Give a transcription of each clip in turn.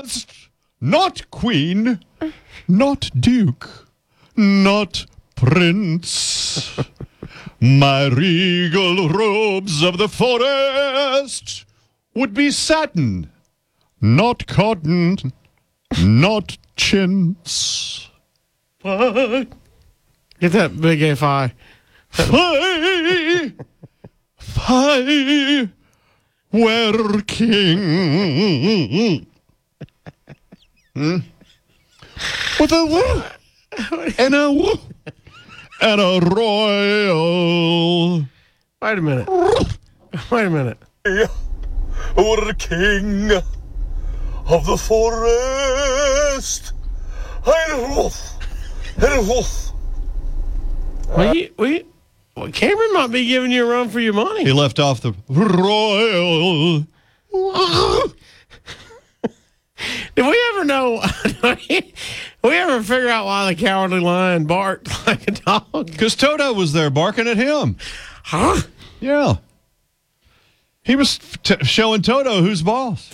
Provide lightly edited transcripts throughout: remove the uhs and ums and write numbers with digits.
forest. Not queen, not duke, not prince. My regal robes of the forest would be satin, not cotton, not chintz. Get that big FI. I were king. With a woo and a woo and a royal. Wait a minute. Wait a minute. Were king of the forest. Well, Cameron might be giving you a run for your money. He left off the royal. Did we ever know? We ever figure out why the Cowardly Lion barked like a dog? Because Toto was there barking at him. Huh? Yeah. He was showing Toto who's boss.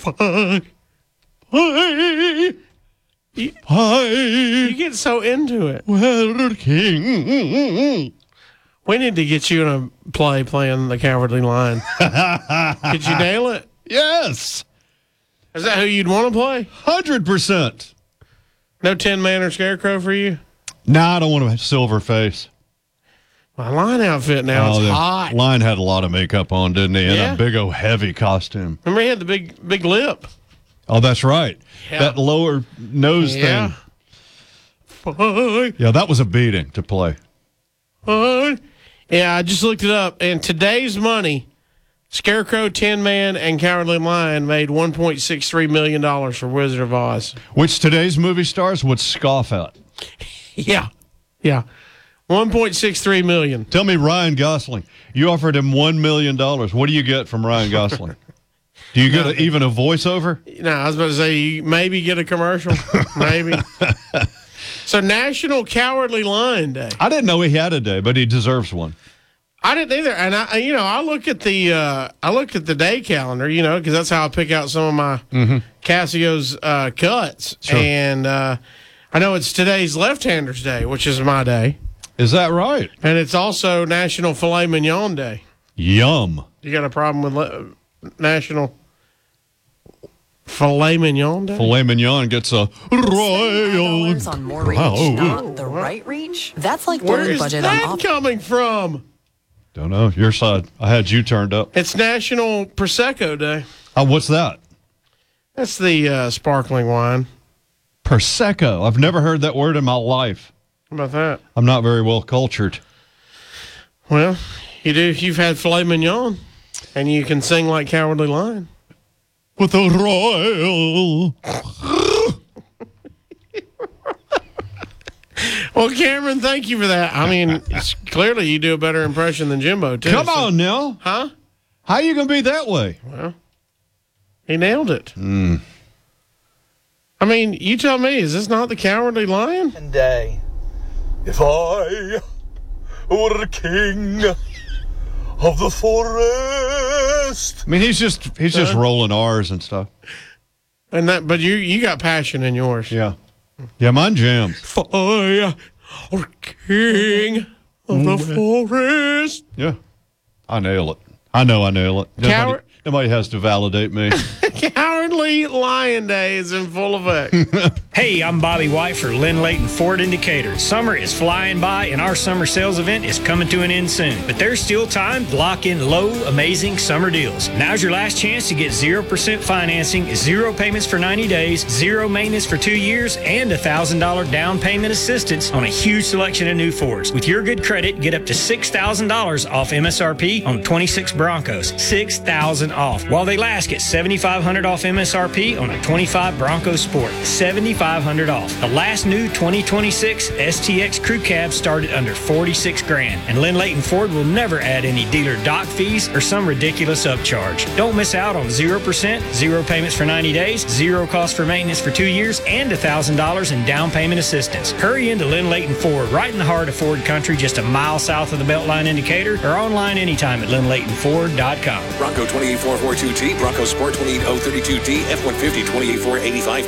You get so into it. Were king. We need to get you in a play playing the Cowardly Lion. Could you nail it? Yes. Is that who you'd want to play? 100%. No Tin Man or Scarecrow for you? Nah, I don't want a silver face. My Lion outfit now is hot. Lion had a lot of makeup on, didn't he? Yeah. And a big old heavy costume. Remember he had the big lip? Oh, that's right. Yeah. That lower nose Yeah. thing. Yeah, that was a beating to play. Yeah, I just looked it up. And today's money, Scarecrow, Tin Man, and Cowardly Lion made $1.63 million for Wizard of Oz. Which today's movie stars would scoff at. Yeah. Yeah. $1.63 million. Tell me, Ryan Gosling, you offered him $1 million. What do you get from Ryan Gosling? Do you get even a voiceover? No, I was about to say, you maybe get a commercial. Maybe. So National Cowardly Lion Day. I didn't know he had a day, but he deserves one. I didn't either, and I look at the day calendar, because that's how I pick out some of my Casio's cuts, Sure. and I know it's today's Left-Handers Day, which is my day, Is that right? and it's also National Filet Mignon Day. Yum. You got a problem with National Filet Mignon Day? Filet mignon gets a royal. $7 on more reach, Wow. not the right reach. That's like Where blowing is budget on that off. coming from? Don't know. Your side. I had you turned up. It's National Prosecco Day. What's that? That's the sparkling wine. Prosecco. I've never heard that word in my life. How about that? I'm not very well cultured. Well, you do if you've had filet mignon, and you can sing like Cowardly Lion. With a royal. Well, Cameron, thank you for that. I mean, clearly you do a better impression than Jimbo, too. Come on now. Huh? How you going to be that way? Well, he nailed it. I mean, you tell me, is this not the Cowardly Lion? Day. If I were king of the forest. I mean, he's just rolling R's and stuff. But you got passion in yours. Yeah. Yeah, mine jams. I or king of the forest. Yeah. I nail it. I know I nail it. Nobody has to validate me. Cowardly Lion Day is in full effect. Hey, I'm Bobby White for Lynn Layton Ford Indicator. Summer is flying by and our summer sales event is coming to an end soon. But there's still time to lock in low, amazing summer deals. Now's your last chance to get 0% financing, 0 payments for 90 days, 0 maintenance for 2 years, and $1,000 down payment assistance on a huge selection of new Fords. With your good credit, get up to $6,000 off MSRP on 26 Broncos. $6,000 off. While they last, get $7,500 off MSRP on a 25 Bronco Sport. $7,500 off. The last new 2026 STX Crew Cab started under $46,000. And Lynn Layton Ford will never add any dealer dock fees or some ridiculous upcharge. Don't miss out on 0%, 0 payments for 90 days, 0 cost for maintenance for 2 years, and $1,000 in down payment assistance. Hurry into Lynn Layton Ford, right in the heart of Ford Country, just a mile south of the Beltline indicator, or online anytime at LynnLaytonFord.com. Bronco 28442T, Bronco Sport 28032T, F-150 28485.